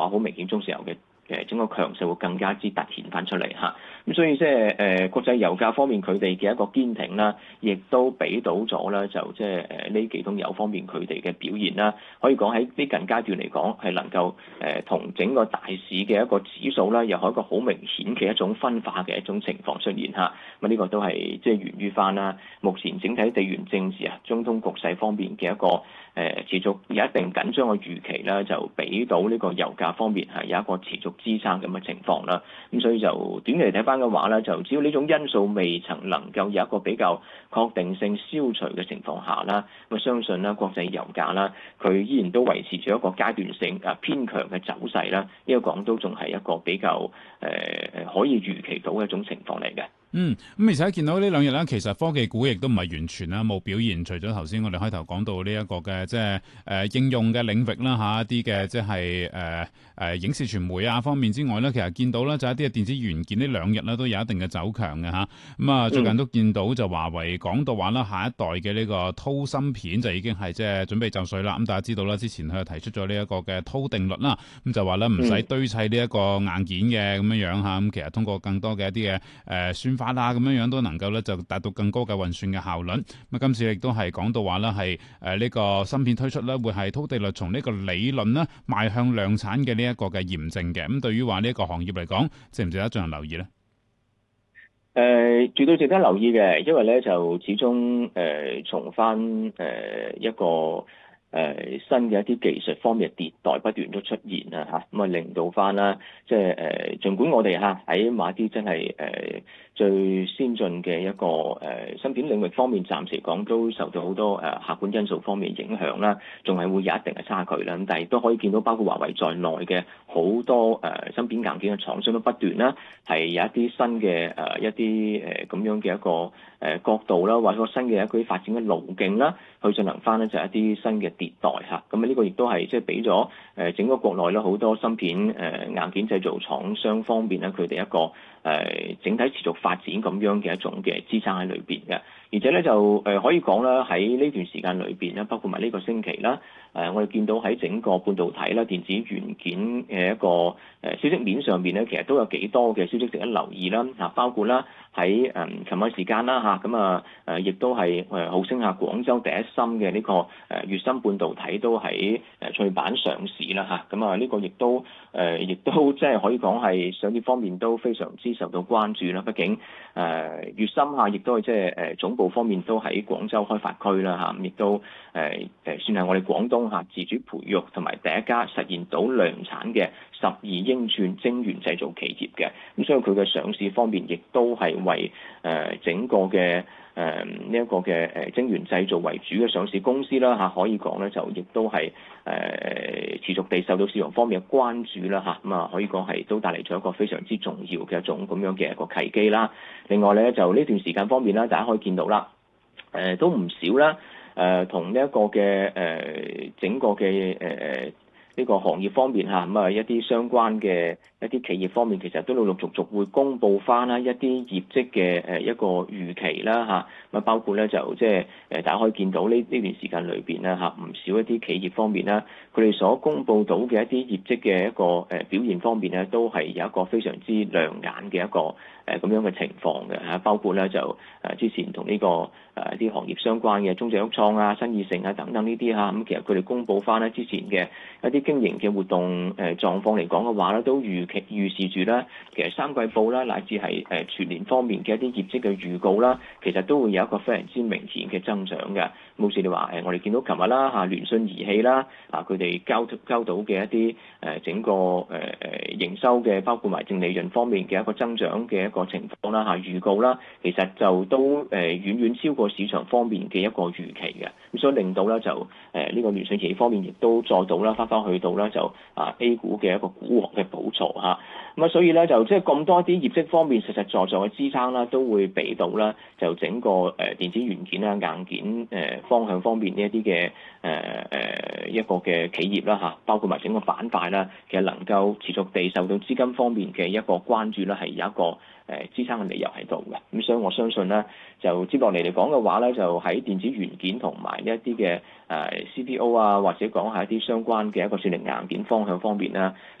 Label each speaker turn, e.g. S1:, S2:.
S1: 話，好明顯中石油嘅整個強勢會更加之突顯翻出嚟嚇。咁所以即係國際油價方面佢哋嘅一個堅挺啦，亦都俾到咗啦，就即係呢幾桶油方面佢哋嘅表現啦，可以講喺呢近階段嚟講係能夠同整個大市嘅一個指數啦，又有一個好明顯嘅一種分化嘅一種情況出現嚇。咁呢個都係即係源於翻啦，目前整體地緣政治啊、中東局勢方面嘅一個持續有一定緊張嘅預期啦，就俾到呢個油價方面係有一個持續支撐咁嘅情況啦。咁所以就短期嚟睇翻嘅話咧，就只要呢種因素未曾能夠有一個比較確定性消除嘅情況下啦，咁相信啦國際油價啦，佢依然都維持住一個階段性偏強嘅走勢啦。呢個講都仲係一個比較可以預期到嘅一種情況嚟嘅。
S2: 咁而且見到呢兩日咧，其實科技股亦都唔係完全啦冇表現，除咗頭先我哋開頭講到呢一個嘅即係應用嘅領域啦嚇，一啲嘅即係影視傳媒啊方面之外咧，其實見到咧就一啲嘅電子元件呢兩日咧都有一定嘅走強嘅嚇。咁啊最近都見到就華為講到話啦，下一代嘅呢個韜芯片就已經係即係準備就緒啦。咁大家知道啦，之前佢提出咗呢一個嘅韜定律啦，咁就話咧唔使堆砌呢一個硬件嘅咁樣嚇。咁其實通過更多嘅一啲嘅算法咁樣都能夠咧就達到更高嘅運算嘅效率。咁今次亦都係講到話咧係呢個芯片推出咧會係韜定律從呢個理論咧邁向量產嘅呢一個嘅驗證嘅。咁對於話呢一個行業嚟講，值唔值得進行留意咧？
S1: 絕對值得留意嘅，因為咧就始終從翻一個新嘅一啲技術方面嘅迭代不斷都出現啦嚇，咁啊令到翻啦，即係儘管我哋喺某啲真係最先進嘅一個芯片領域方面，暫時講都受到好多客觀因素方面影響啦，仲係會有一定嘅差距啦。咁但係都可以見到，包括華為在內嘅好多芯片硬件嘅廠商都不斷啦，係有一啲新嘅一啲咁樣嘅一個角度啦，或者個新嘅一啲發展嘅路徑啦，去進行翻呢就係一啲新嘅迭代嚇。咁呢個亦都係即係俾咗整個國內咧好多芯片硬件製造廠商方面咧，佢哋一個整體持續發展咁樣嘅一種嘅支撐喺裏邊嘅。而且咧就可以講啦，喺呢段時間裏邊咧，包括埋呢個星期啦，我哋見到喺整個半導體啦、電子元件嘅一個消息面上邊咧，其實都有幾多嘅消息值得留意啦。包括啦喺琴日時間啦嚇，咁亦都係號稱下廣州第一芯嘅呢個粵芯半導體都喺創業板上市啦嚇，咁呢個亦都即係可以講係上市方面都非常之受到關注啦。畢竟粵芯亦都係即係總部方面都喺廣州開發區啦嚇，咁亦都算係我哋廣東自主培育同埋第一家實現到量產嘅12英寸晶圓製造企業嘅。咁所以佢嘅上市方面亦都係為整個嘅呢一個嘅晶圓製造為主嘅上市公司啦嚇，可以講咧就亦都係持續地受到市場方面嘅關注啦嚇，咁可以講係都帶嚟咗一個非常之重要嘅一種咁樣嘅一個契機啦。另外咧就呢段時間方面啦，大家可以見到啦，都唔少啦，同呢一個嘅整個嘅呢個行業方面嚇，咁一啲相關嘅一啲企業方面，其實都陸陸續續會公布翻啦一啲業績嘅一個預期啦嚇，咁包括咧就即係大家可以見到呢段時間裏邊咧嚇，唔少一啲企業方面啦，佢哋所公布到嘅一啲業績嘅一個表現方面咧，都係有一個非常之亮眼嘅一個咁樣嘅情況嘅嚇，包括咧就之前同呢個啲行業相關嘅中石油創啊、新意盛啊等等呢啲嚇，咁其實佢哋公布翻咧之前嘅一啲經營嘅活動狀況嚟講嘅話咧，都預示住咧，其實三季報啦，乃至係全年方面嘅一啲業績嘅預告啦，其實都會有一個非常之明顯嘅增長嘅。好似你話我哋見到琴日啦嚇，聯信儀器啦佢哋交到嘅一啲整個營收嘅，包括埋淨利潤方面嘅一個增長嘅一個情況啦嚇，預告啦，其實就都遠遠超過市場方面嘅一個預期嘅。咁所以令到咧就呢個聯信儀器方面亦都再度啦翻去到咧就A 股嘅一個股王嘅寶座嚇。咁所以咧就即係咁多啲業績方面實實在在嘅支撐啦，都會俾到啦就整個電子元件啦、硬件方向方面呢一啲嘅一個嘅企業啦嚇，包括埋整個板塊啦，其實能夠持續地受到資金方面嘅一個關注啦，係有一個支撐嘅理由喺度嘅。咁所以我相信咧，就接落嚟嚟講嘅話咧，就喺電子元件同埋呢一啲嘅CPU或者講係一啲相關嘅一個算力硬件方向方面啦，